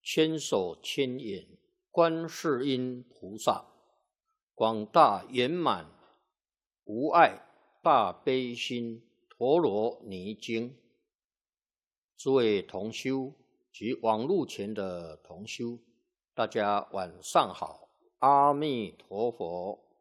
千手千眼观世音菩萨，广大圆满无碍大悲心陀罗尼经。诸位同修及网络前的同修，大家晚上好，阿弥陀佛。